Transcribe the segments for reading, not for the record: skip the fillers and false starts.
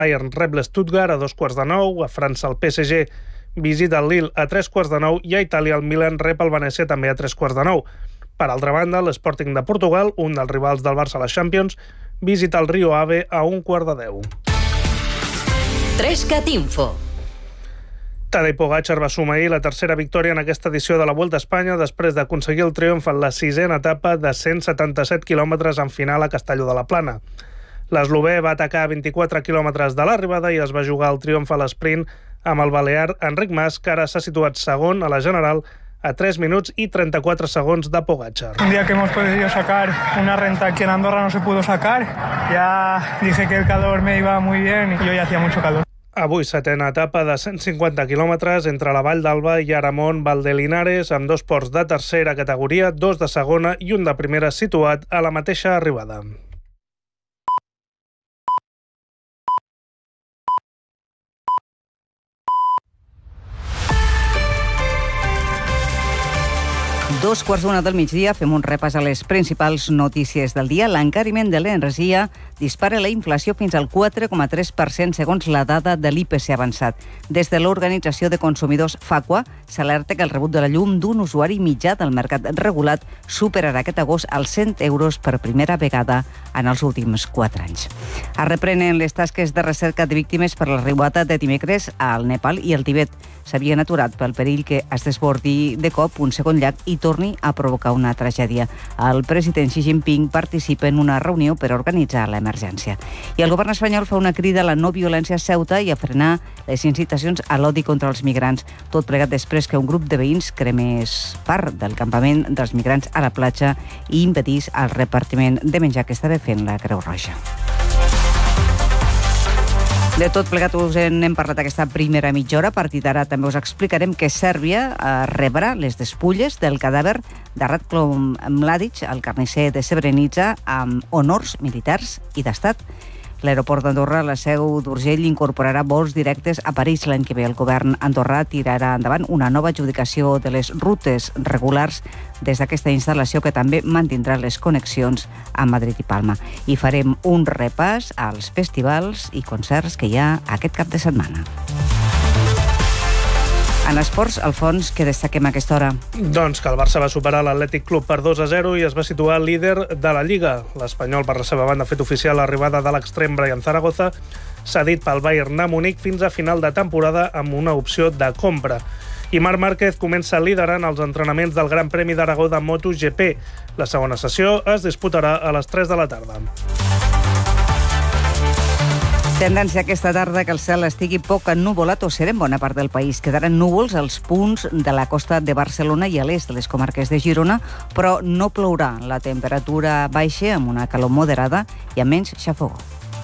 Bayern rep l'Stuttgart a 8:45, a França el PSG visita el Lille a 8:45 i a Itàlia el Milan rep el Venècia també a 8:45. Per altra banda, l'Sporting de Portugal, un dels rivals del Barça a la Champions, visita el Rio Ave a 9:15. 3cat Info. Tadej Pogačar va sumar ahir la tercera victòria en aquesta edició de la Vuelta a Espanya després d'aconseguir el triomf en la sisena etapa de 177 quilòmetres en final a Castelló de la Plana. L'eslovè va atacar a 24 quilòmetres de l'arribada i es va jugar el triomf a l'esprint amb el balear Enric Mas, que ara s'ha situat segon a la general a 3 minuts i 34 segons de Pogačar. Un día que hemos podido sacar una renta que en Andorra no se pudo sacar, ya dije que el calor me iba muy bien y hoy hacía mucho calor. Avui, setena etapa de 150 quilòmetres entre la Vall d'Alba i Aramon Valdelinares, amb 2 ports de tercera categoria, 2 de segona i un de primera situat a la mateixa arribada. Dos quarts d'una del migdia, fem un repàs a les principals notícies del dia. L'encariment de l'energia dispara la inflació fins al 4,3% segons la dada de l'IPC avançat. Des de l'Organització de Consumidors FACUA s'alerta que el rebut de la llum d'un usuari mitjà del mercat regulat superarà aquest agost els 100 euros per primera vegada en els últims 4 anys. Es reprenen les tasques de recerca de víctimes per l'arribada de dimecres al Nepal i el Tibet. S'havien aturat pel perill que es desbordi de cop un segon llac i torni a provocar una tragèdia. El president Xi Jinping participa en una reunió per organitzar l'emergència. I el govern espanyol fa una crida a la no violència a Ceuta i a frenar les incitacions a l'odi contra els migrants. Tot plegat després que un grup de veïns cremés part del campament dels migrants a la platja i impedís el repartiment de menjar que estava fent la Creu Roja. De tot plegat us n'hem parlat aquesta primera mitja hora. A partir d'ara també us explicarem que Sèrbia rebrà les despulles del cadàver de Ratko Mladic, el carnisser de Srebrenica, amb honors militars i d'estat. L'aeroport d'Andorra, la seu d'Urgell, incorporarà vols directes a París l'any que ve. El govern andorrà tirarà endavant una nova adjudicació de les rutes regulars des d'aquesta instal·lació, que també mantindrà les connexions a Madrid i Palma. I farem un repàs als festivals i concerts que hi ha aquest cap de setmana. En esports, Alfons, què destaquem a aquesta hora? Doncs que el Barça va superar l'Atlètic Club per 2-0 i es va situar líder de la Lliga. L'Espanyol, per la seva banda, ha fet oficial l'arribada de l'extrem Brian Zaragoza, cedit pel Bayern de Múnich fins a final de temporada amb una opció de compra. I Marc Márquez comença liderant els entrenaments del Gran Premi d'Aragó de MotoGP. La segona sessió es disputarà a les 3 de la tarda. Tendència aquesta tarda que el cel estigui poc ennuvolat o serè en bona part del país. Quedaran núvols als punts de la costa de Barcelona i a l'est de les comarques de Girona, però no plourà. La temperatura baixa amb una calor moderada i amb menys xafogó.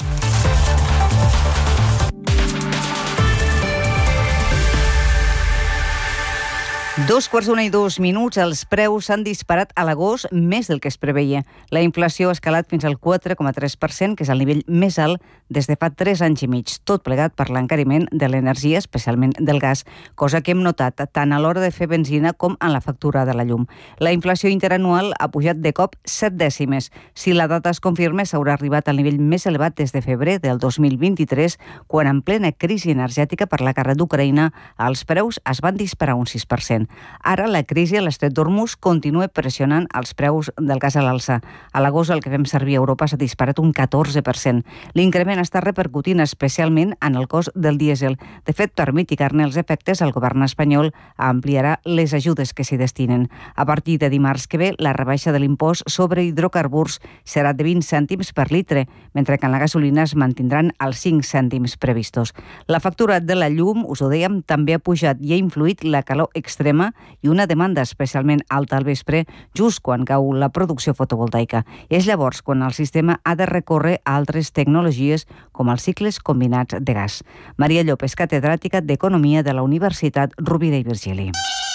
Dos quarts d'una i 2 minuts, els preus s'han disparat a l'agost més del que es preveia. La inflació ha escalat fins al 4,3%, que és el nivell més alt des de fa 3 anys i mig, tot plegat per l'encariment de l'energia, especialment del gas, cosa que hem notat tant a l'hora de fer benzina com en la factura de la llum. La inflació interanual ha pujat de cop 7 dècimes. Si la data es confirma, s'haurà arribat al nivell més elevat des de febrer del 2023, quan en plena crisi energètica per la guerra d'Ucraïna, els preus es van disparar un 6%. Ara la crisi a l'estret d'Hormuz continua pressionant els preus del gas a l'alça. A l'agost el que fem servir a Europa s'ha disparat un 14%. L'increment està repercutint especialment en el cost del dièsel. De fet, per mitigar-ne els efectes, el govern espanyol ampliarà les ajudes que s'hi destinen. A partir de dimarts que ve, la rebaixa de l'impost sobre hidrocarburs serà de 20 cèntims per litre, mentre que en la gasolina es mantindran els 5 cèntims previstos. La factura de la llum, us ho dèiem, també ha pujat i ha influït la calor extrema i una demanda especialment alta al vespre, just quan cau la producció fotovoltaica. És llavors quan el sistema ha de recórrer a altres tecnologies com els cicles combinats de gas. Maria Llopes, catedràtica d'Economia de la Universitat Rovira i Virgili.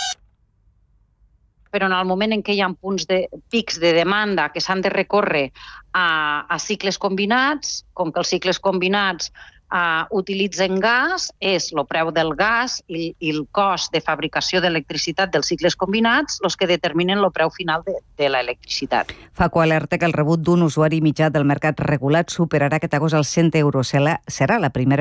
Però en el moment en què hi ha pics de demanda que s'han de recórrer a cicles combinats, com que els cicles combinats utilitzen gas, és el preu del gas i el cost de fabricació d'electricitat dels cicles combinats els que determinen el preu final de l'electricitat. Facu alerta que el rebut d'un usuari mitjà del mercat regulat superarà aquest agost els 100 euros. Serà la primera